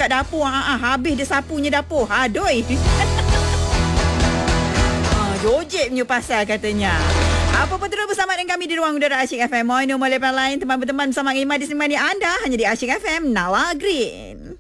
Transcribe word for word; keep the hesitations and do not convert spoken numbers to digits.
kat dapur. Ha, ha, habis dia sapunya dapur. Adoi. Ha, Jojek punya pasal katanya. Apa pun terus bersama dengan kami di Ruang Udara Asyik F M. Mohon nombor lain teman-teman bersama Iman di sini anda hanya di Asyik F M Nala Green.